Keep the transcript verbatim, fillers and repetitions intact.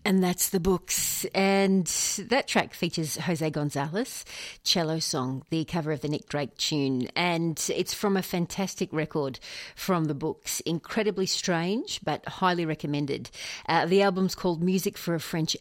And that's The Books. And that track features Jose Gonzalez, Cello Song, the cover of the Nick Drake tune. And it's from a fantastic record from The Books. Incredibly strange, but highly recommended. Uh, the album's called Music for a French